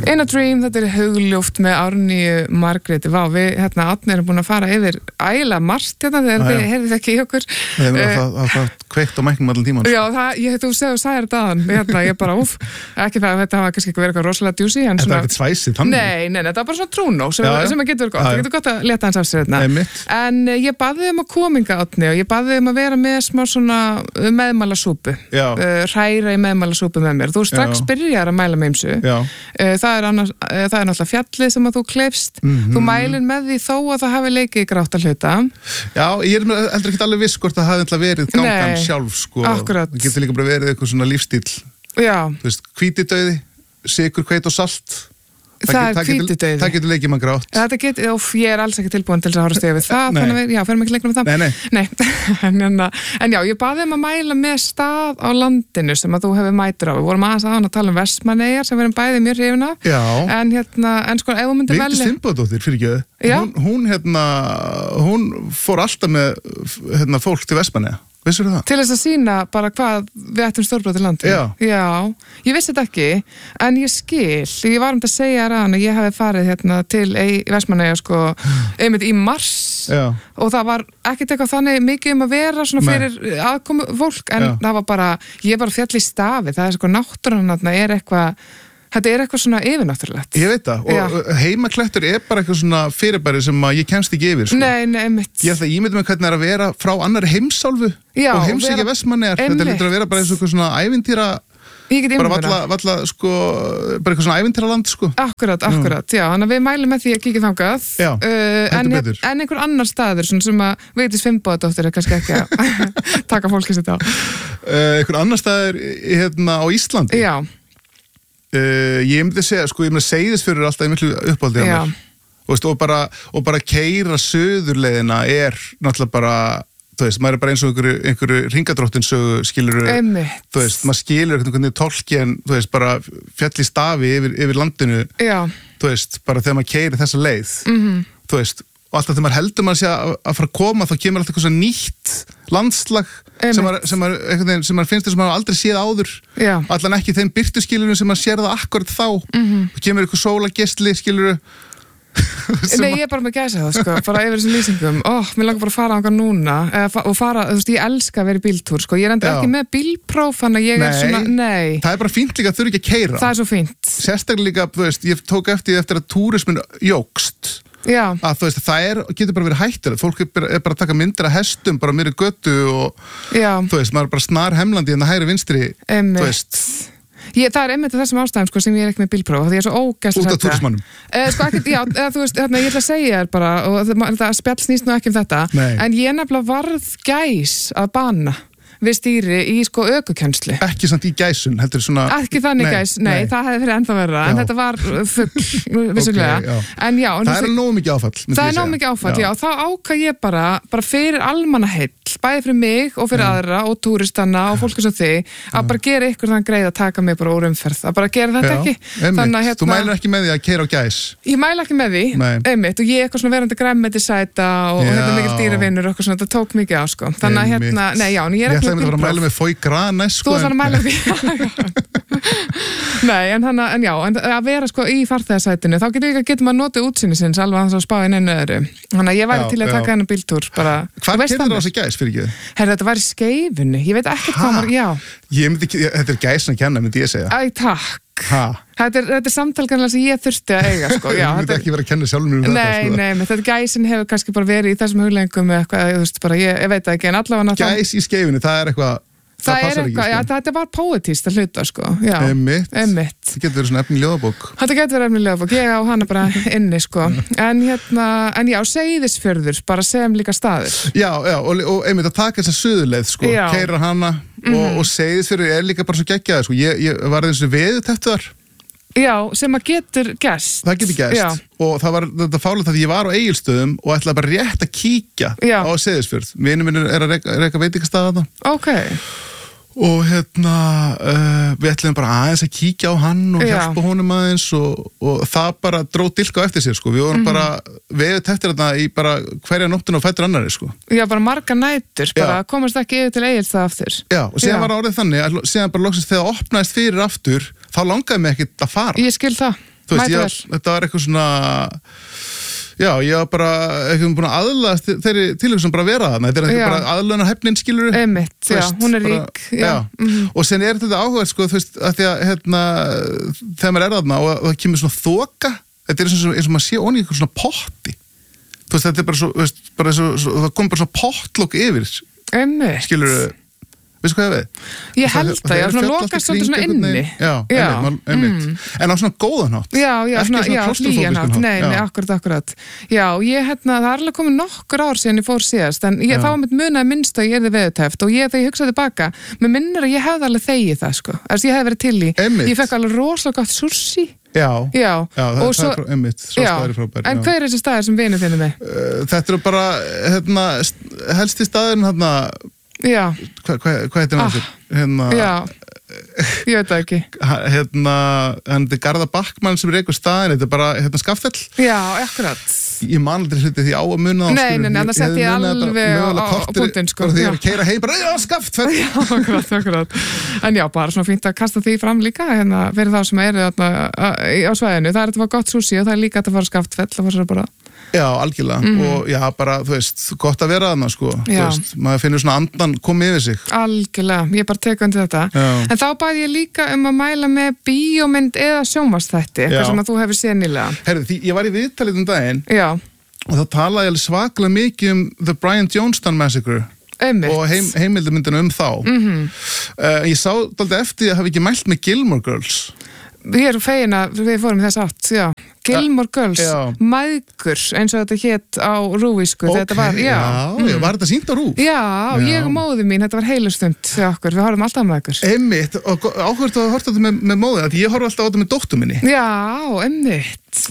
In a Dream, þetta Hugljúft með Árnýju Margréti. Vá, við Árni erum búin að fara yfir ægilega margt þegar þið heyrðið ekki í okkur. Það er kveikt á mæknum allan tíman. Já, þú sagðir þetta aðan. Ég bara, ekki það, þetta hafa kannski ekki verið eitthvað rosalega djúsi. Þetta er ekkert svæsið, þannig? Nei, þetta var bara svona trúnó sem getur gott. Það getur gott að leta hans af sér þetta. En ég baði um að kominga, Árni, og ég baði um að vera með smá svona meðmælasúpu. Hræra í meðmælasúpu með mér. Þú strax byrjar að mæla með ýmsu. Það er náttúrulega fjallið sem að þú kleifst. Þú mælir með því þó að það hafi leikið grátt að hluta. Já, ég er heldur ekki alveg viss hvort það hafi verið gangan sjálf, sko. Akkurat. Það getur líka bara verið eitthvað svona lífstíl. Já. Þú veist, hvítidauði, sykur, hveit og salt. Það hvítidauði. Það getur leikið maður grátt. Þetta getur, ég er alls ekki tilbúin til þess að horfast yfir það, þannig að já, ferum ekki lengra með það. Nei. En já, ég baði um að mæla með stað á landinu sem að þú hefur mætur á. Við vorum aðeins að tala um Vestmannaeyjar sem við erum bæði mjög hrifin af. Já. En sko, ef þú myndir velja... Vigdís Finnbogadóttir, fyrirgefðu. Hún fór alltaf með fólk til Vestmannaeyja. Vissirðu það? Til þess að sýna bara hvað við ættum stórbrot í landinu. Já, ég vissi þetta ekki, en ég skil. Ég var að segja að ég hafi farið til Vestmannaeyja sko, einmitt í mars og það var ekkert eitthvað þannig mikið að vera svona fyrir aðkomu fólk, en það var bara, ég bara fjall í stafi, það sko náttúran þetta er eitthvað svona yfirnáttúrulegt. Ég veit það, og heimaklettur er bara eitthvað svona fyrirbæri sem ég kemst ekki yfir. Sko. Nei, mitt. Ég ætla að ímynda mig hvernig það er að vera frá annarri heimsálfu og heimsækja Vestmannaeyjar. Þetta lítur að vera bara eins og eitthvað svona ævintýra, bara valla, sko, bara eitthvað svona ævintýraland, sko. Akkurat, já, þannig að við mælum með því að kíkja þangað. Já, heldur betur. En einhver annar staður, svona sem að Vigdís Finnbogadóttir er kannski ekki að taka fólki sitt á. Einhver annar staður á Íslandi? Já. Ég myndi segja, sko, Seyðisfjörður er alltaf í miklu uppáldið á mér. Og bara keyra suðurleiðina er náttúrulega bara, þú veist, maður er bara eins og einhverju hringadróttinsögu, skilurðu, þú veist, maður skilur hvernig Tolkien, þú veist, bara fjall í stafi yfir landinu, þú veist, bara þegar maður keyrir þessa leið, þú veist, og alltaf þegar maður heldur maður sé að fara að koma, þá kemur alltaf eitthvað svo nýtt landslag sem maður finnst þess að maður aldrei séð áður, allan ekki þeim birtuskilurinn sem maður sér það akkurat þá, og kemur eitthvað sólargeisli, skilurðu. Nei, ég er bara með gæsa það, sko, bara yfir þessum lýsingum. Mér langar bara að fara ánga núna og fara, þú veist, ég elska að vera í bíltúr, sko, ég er enda ekki með bílpróf, þannig að ég er svona, nei. Það er bara fínt líka að þurfa ekki að keyra. Það er svo fínt. Sérstaklega líka, þú veist, ég tók eftir að túrismin jókst. Að þú veist, það getur bara verið hættur. Fólk er bara að taka myndir af hestum, bara mér í götu og, þú veist, maður er bara snar hemlandi en það hægri vinstri, þú veist. Það er einmitt þessum ástæðum sko, sem ég er ekki með bílpróf því ég er svo ógæslega út af túrismannum sko, þú veist, ég ætla að segja þér bara og það spjall snýst nú ekki þetta en ég nefnilega varð gæs að bana við stýri í sko ökukennslu. Ekki samt í gæsun, heldur svona... Ekki þannig gæs, nei, það hefði verið ennþá verra, en þetta var fugl, vissulega. En já... Það er nóg mikið áfall, myndi ég segja. Það er nóg mikið áfall, já. Þá ákvað ég bara fyrir almannaheill, bæði fyrir mig og fyrir aðra og túristana og fólki sem þig, að bara gera ykkur þann greið að taka mig bara úr umferð, að bara gera þetta ekki. Þú mælir ekki með því að keyra á gæs? Ég mæli ekki með því, einmitt, og ég eitthvað svona verandi grænmetisæta og mikil dýravinur og eitthvað svona, það tók mikið á, sko. Þannig að nei, já, ég er ekki Ég ætla að mæla með foie gras næst, sko. Þú ætlar að mæla því. Nei, en já, að vera sko í farþegasætinu, þá getur maður notið útsýnisins alveg að það spá inn einu öðru. Þannig að ég væri til að taka hennar bíltúr bara. Hvað getur það á þessi gæs fyrir ekki? Herra, þetta var í Skeifunni, ég veit ekkert hvað maður, já. Þetta er gæsin að kenna, myndi ég segja. Æ, takk. Þetta er samtalganlega sem ég þurfti að eiga, sko. Já, ég myndi ekki vera að kenna sjálfur mér þetta, sko. Nei, þetta gæsin hefur kannski bara verið í þessum hugleggingum eitthvað, þú veist, bara, ég veit það ekki, en allavega Gæs í Skeifunni, það er eitthvað Það er eitthvað, já, þetta var poetist að hluta, sko. Já, einmitt. Það getur verið svona efni ljóðabók. Þetta getur verið efni ljóðabók, ég á hana bara inni, sko. En já, Seyðisfjörður, bara sem líka staður. Já, og einmitt að taka þessa suðurleið, sko, keyra hana og Seyðisfjörður er líka bara svo geggjaður, sko. Ég var þessu veðurtepptur. Já, sem að getur gerst. Það getur gerst. Og það var þetta fálegt að ég var á Egilsstöðum og ætlaði bara rétt að kíkja á Seyðisfjörð. Vinur minn er að reka veitingastaða þarna. Okay. Og við ætlum bara aðeins að kíkja á hann og hjálpa honum aðeins og það bara dróð dilka á eftir sér, sko. Við vorum bara veðið teftir þarna í bara hverja nóttuna og fættur annari, sko. Já, bara marga nætur, bara komast ekki yfir til Egilsstaða aftur. Já, og síðan var árið þannig að síðan bara loksins þegar það opnaðist fyrir aftur, þá langaði mig ekkert að fara. Ég skil það. þetta var eitthvað svona já, ég var bara eitthvað búin að aðlast þeirri tilhugsun bara að vera þarna, þetta er eitthvað bara aðlöna hefnin, skilur hún er rík og sen er þetta áhugað, sko, þú veist, að því að þegar maður þarna og það kemur svona þoka, þetta er eins og maður sé onni eitthvað svona potti, þú veist, þetta er bara svo, það kom bara svona pottlokk yfir, skilur veistu hvað ég veið? Ég held að ég er svona lokast svolítið svona inni. Einmitt. En á svona góðan hátt. Hlýjan hátt. Nei, akkurat. Já, það er alveg komið nokkur ár síðan ég fór síðast, en þá mitt munaði minnst að ég erði veðutæft og þegar ég hugsaði tilbaka, mér minnir að ég hefði alveg þegið það, sko. Ég hefði verið til í. Ég fekk alveg rosalega gott sushi. Já, og svo en hver er þessi staðir sem vinur þinni með? Þetta eru bara, helsti staðurinn hvað heitir hann ég veit það ekki hann er Garðar Backmann sem er eitthvað staðin, þetta er bara Skaftfell akkurat ég man aldrei hluti því á að muna nei, það setti ég alveg á punktinn sko því ég er að keyra heim bara, Skaftfell akkurat, en bara svona fínt að kasta því fram líka fyrir þá sem eru á svæðinu, það er að það var gott sushi og það er líka að það fara Skaftfell og fara bara já, algjörlega, og bara, þú veist, gott að vera þarna, sko, þú veist, maður finnur svona andan komið yfir sig. Algjörlega, ég bara tek undir þetta. En þá bæði ég líka að mæla með bíómynd eða sjónvarpsþætti, eitthvað sem að þú hefur séð nýlega. Herðu, ég var í viðtalið daginn, og þá talaði ég svakalega mikið The Brian Jonestown Massacre og heimildamyndina þá. Ég sá dálítið eftir að ég hafi ekki mælt með Gilmore Girls. Ég er fegin að við fórum þess átt, Gilmore Girls, mæðgur, eins og þetta hét á Rúi, sko, þetta var, var þetta sýnt á Rúi? Já, ég og móði mín, þetta var heilustund hjá okkur, við horfum alltaf mæðgur. Einmitt, og áhverju að horfa þetta með móði, því ég horfa alltaf á þetta með dóttur minni. Já, einmitt.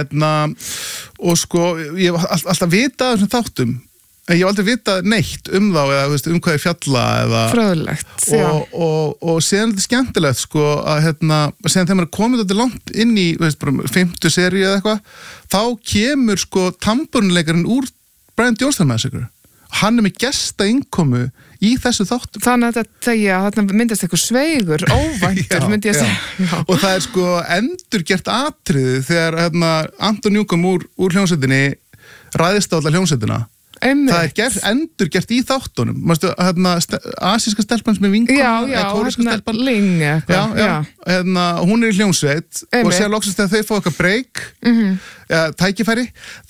Og sko, ég hef alltaf vitað þessum þáttum, en ég hef aldrei vitað neitt þá eða hvað ég fjalla eða fröðlegt og síðan er þetta skemmtilegt sko að síðan þegar maður er komið þetta langt inn í 5. seríu eða eitthvað þá kemur sko tambúrnuleikarinn úr Brian Jonestown Massacre hann er með gesta innkomu í þessu þáttum þannig að þetta myndast eitthvað sveigur óvæntur myndi ég að segja og það er sko endurgert atriði þegar Anton Newcomb úr hljómsveitinni ræðist á alla hljómsveitina það er endurgert í þáttunum asíska stelpan sem er vinkona kóreska stelpan Ling hún er í hljómsveit og sér loksast þegar þau fá eitthvað break tækifæri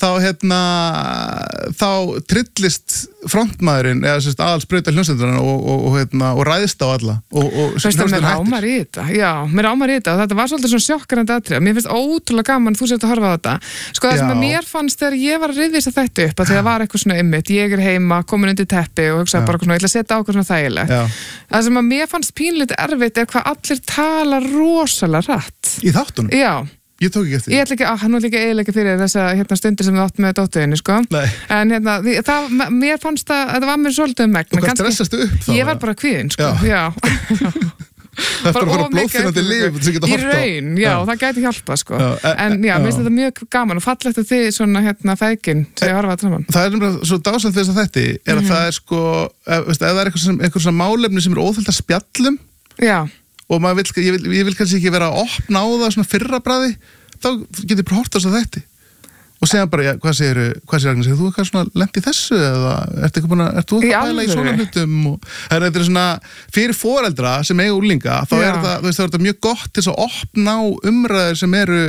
þá trillist frontmaðurinn eða aðalsbrauta hljómsveitarna og ræðist á alla og mér ámar í þetta þetta var svolítið svona sjokkrandi atrið mér finnst ótrúlega gaman þú sért að horfa á þetta sko það sem að mér fannst þegar ég var að rifja þetta upp að það var eitthvað svona ég er heima, komin undir teppi og hugsaði bara svona, ég ætla að setja á eitthvað svona þægilegt það sem að mér fannst pínlítið erfitt er hvað allir tala rosalega hratt í þáttunum? Já Ég tók ekki eftir. Ég ætla ekki, hann var líka eiginlega fyrir þessa stundir sem við áttum með dóttuðinni, sko. Nei. En mér fannst það var mér svolítið megn. Og hvað stressastu upp þá? Ég var bara kvíðin, sko. Já. Það er bara að fara blóðþinnandi líf sem geta horft á. Í raun, það gæti hjálpa, sko. En mér finnst þetta mjög gaman og fallegt að þið svona feikinn sem ég horfa að saman. Það er nefnilega svo dásamt þess að þetta er að það er sko, ef það er eitthvað svona málefni sem er óþelda spjallum. Já. Og ég vil kannski ekki vera að opna á það svona fyrra bragði, þá getur ég bara hort á þess að þetta og segja bara, hvað segir Agnes, þú eitthvað svona lent í þessu eða ertu þú eitthvað að pæla í svona hlutum og þetta er svona fyrir foreldra sem eiga úlinga, þá er þetta mjög gott til að opna á umræður sem eru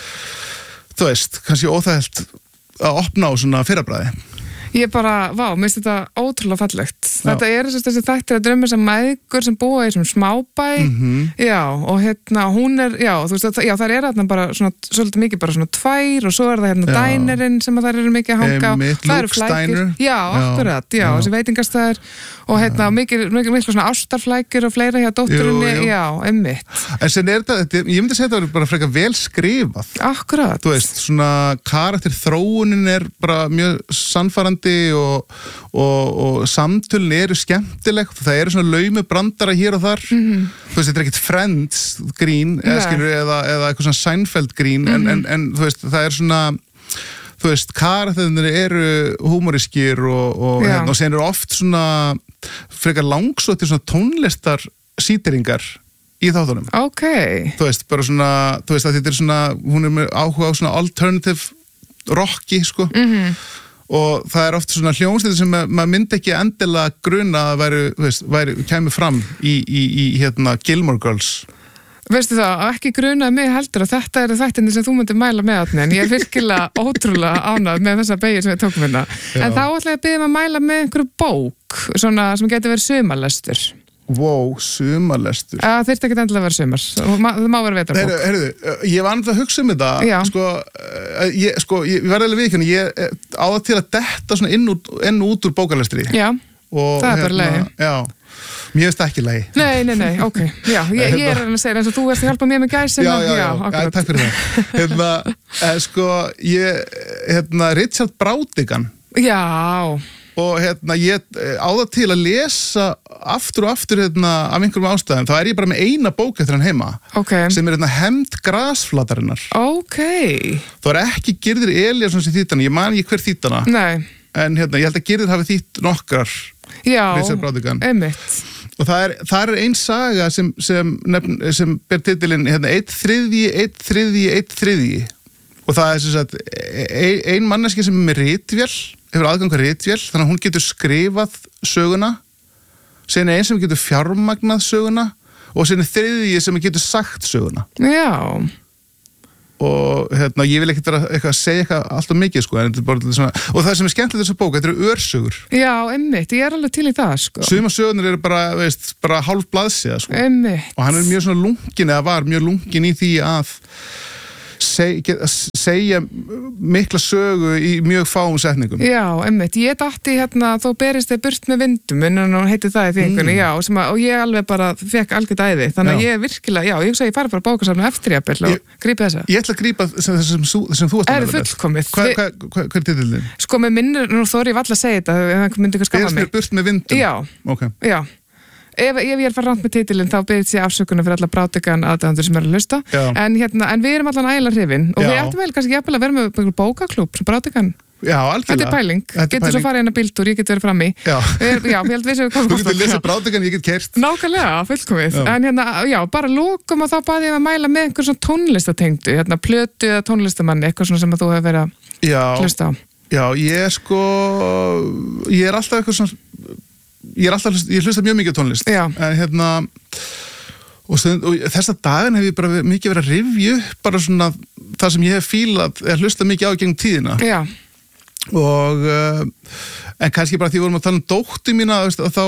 kannski óþægilt að opna á svona fyrra bragði. Ég bara, mér finnst þetta ótrúlega fallegt. Þetta er þessi þættir að drömmu sem mæðgur sem búa í svona smábæ. Og hún er, þú veist, þær eru þarna bara svona, svolítið mikið bara svona tvær og svo er það dænerinn sem þær eru mikið að hanga. Það eru flækir. Já, akkurat, þessi veitingastæðir og mikið svona ástarflækir og fleira hjá dótturinni. Já, einmitt. En sen er þetta, ég myndi segja þetta bara frekar vel skrifað. Akkurat. Þú veist, svona karakterþróunin er bara mjög sannfærandi og samtölin eru skemmtileg, það eru svona laumi brandara hér og þar þú veist, þetta er ekkert Friends grín eða eitthvað svona Seinfeld grín en þú veist, það er svona þú veist, karakterinn eru húmorískir og sen eru oft svona frekar langsóttir svona tónlistar sýteringar í þáttunum. Ok. Þú veist, bara svona, þú veist að þetta svona, hún með áhuga á svona alternative rocki, sko. Og það oft svona hljómsveitir sem maður myndi ekki endilega gruna að kæmi fram í hérna Gilmore Girls. Veistu það, ekki grunaði mig heldur að þetta eru þættinni sem þú myndir mæla með þarna, en ég er virkilega ótrúlega ánægð með þessa beygju sem við tókum hérna. En þá ætla ég að biðja að mæla með einhverju bók, svona sem getur verið sumarlestur. Wow, sumarlestur. Það þyrfti ekki endilega að vera sumar, það má vera vetrarbók. Heyrðu, ég var annars að hugsa um þetta, ég verði alveg viðkynni, ég á það til að detta svona inn út úr bókarlestri. Já, það er bara leið. Já. Mér veist ekki lagi. Nei, ok. Já, ég er að segja eins og þú ert að hjálpa mér með gæsina. Já, takk fyrir það. Richard Brautigan. Já. Og ég á það til að lesa aftur og aftur af einhverjum ástæðum. Þá er ég bara með eina bók eftir hann heima. Ok. Sem er Hefnd grasflatarinnar. Ok. Það er ekki Gyrðir Elíasson sem þýtt hana. Ég man ekki hver þýtt hana. Nei. En ég held að Gyrðir hafi þýtt nokkrar. Já, Richard Brautigan. Einmitt. Og það er ein saga sem ber titilinn 1/3. Og það er sem sagt ein manneski sem er með ritvél, hefur aðgang að ritvél, þannig að hún getur skrifað söguna, síðan er ein sem getur fjármagnað söguna og síðan er þriðji sem getur sagt söguna. Já. Og ég vil ekkert vera eitthvað að segja eitthvað alltaf mikið, sko, en þetta er bara svona, og það sem er skemmtilegt þessa bók, þetta eru örsögur. Já, einmitt, ég er alveg til í það, sko. Sumar sögurnar eru bara hálf blaðsíða, sko. Einmitt. Og hann er mjög svona lungin, eða var mjög lungin í því að segja mikla sögu í mjög fáum setningum. Já, einmitt. Ég datti þó berist þið burt með vindum, en hún heiti það í þingunni, já, og ég alveg bara fekk algjört æði, þannig að ég virkilega, já, ég fari bara bókasafni eftir jafnvel og grípi þessa. Ég ætla að grípa sem þú ert að meðla með. Fullkomið. Hvað er titillinn? Sko, með minnir, nú þóri ég valla að segja þetta, en það myndi ekki að skapa mig. Berist þið burt með vindum? Já. Ok. Já. Ef ég er fara ránt með titilinn þá byrðið sér afsökunar fyrir alla Brautigan aðdáendur sem eru að hlusta. En við erum allan ægilega hrifin og við ættum vel kannski jafnvel að vera með bókaklúbb sem Brautigan. Já, algjörlega. Þetta er pæling. Getur svo farið inn að bíltúr, ég get verið fram í. Já, ég held við séum komið. Þú getur lesið Brautigan, ég get kert. Nákvæmlega, fullkomið. En bara lókum og þá baði ég að mæla með einhver svona tónlistatengdu, plötu eða tónlistamanni, eitthvað svona sem að þú hefur verið að hlusta á. Já, ég er alltaf eitthvað svona ég hlusta mjög mikið á tónlist. Já. En og þessa daginn hef ég bara mikið verið að rifja upp bara svona það sem ég hef fílað að hlusta mikið á gegnum tíðina. Já. Og en kannski bara því vorum að tala um dóttur mína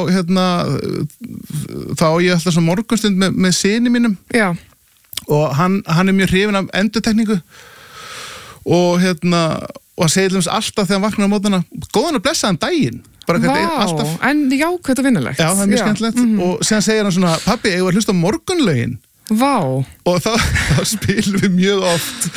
þá ég alltaf svona morgunstund með syni mínum. Já. Og hann er mjög hrifinn af endurtekningu og og segir alltaf þegar hann vaknar á mótana góðan og blessaðan daginn. Vá, en jákvæmt og vinnulegt. Já, það er mjög skemmtilegt. Og síðan segir hann svona, pabbi, ég var að hlusta á morgunlögin. Vá. Og þá spilum við mjög oft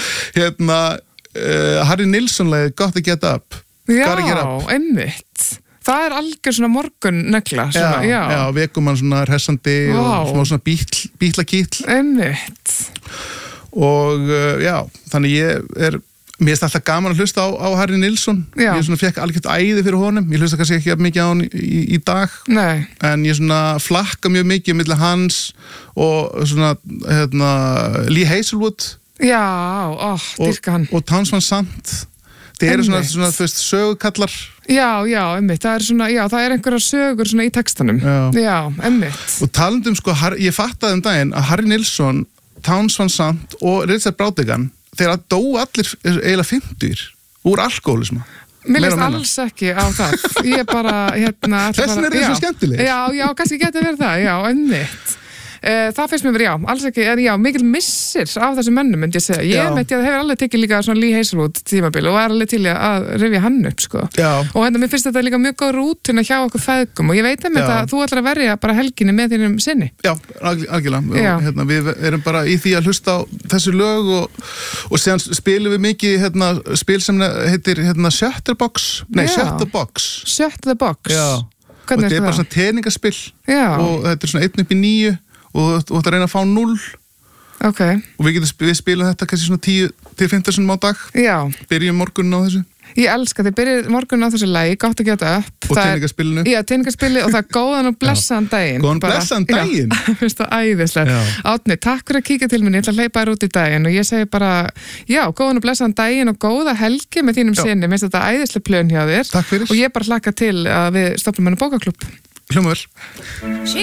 Harry Nilsson-lagið Got to Get Up. Já, einmitt. Það er algjör svona morgunnegla. Já, vekum hann svona hressandi og svona bítlakítl. Einmitt. Og þannig mér finnst alltaf gaman að hlusta á Harry Nilsson. Já. Ég svona fekk algjört æði fyrir honum. Ég hlusta kannski ekki mikið á hann í dag. Nei. En ég svona flakka mjög mikið milli hans og svona Lee Hazelwood. Já, dýrka hann. Og Townes Van Sant. Það eru svona þú veist, sögukallar. Já, einmitt. Það er svona, það er einhverjar sögur svona í textanum. Já, einmitt. Og talandi sko, ég fattaði daginn að Harry Nilsson, Townes Van Sant og Richard Brautigan þeir að dóu allir eiginlega 50 úr alkohólisma. Mér leist alls ekki á það. Ég bara, Þessin er svo skemmtileg. Já, kannski geti verið það, einmitt. Það finnst mér verið, alls ekki, mikil missir af þessu mönnum, myndi ég segja. Ég veit að það hefur alveg tekið líka svona Lee Hazelwood tímabil og er alveg til að rifja hann upp, sko. Já. Og mér finnst þetta líka mjög góð rútina hjá okkur feðgum og ég veit að þú ætlar að verja bara helginni með þínum sinni. Já, algjörlega. Og við erum bara í því að hlusta á þessu lög og síðan spilum við mikið spil sem heitir Shutterbox. Nei, Shutterbox. Shutterbox. Já. Og þetta er bara svona teningaspill. Já. Og þetta er svona 1 upp í 9 og þú ætti að reyna að fá 0. Ok. Og við spilum þetta kannski svona 10 til 15 á dag. Já. Byrjum morgunin á þessu. Ég elska, þið byrjið morgun á þessu lagi, gátt að geta upp. Og teningaspilinu. Já, teningaspili og það er góðan og blessaðan daginn. Góðan blessaðan daginn? Já, finnst það æðislega. Árni, takk fyrir að kíkja til minni, ég ætla að hleypa þér út í daginn og ég segi bara, já, góðan og blessaðan daginn og góða helgi með þínum sinni, minnst þetta æðislega plön hjá þér. Takk fyrir. Og ég bara hlakka til að við stoppum henni bókaklúbb. Hljóma vel.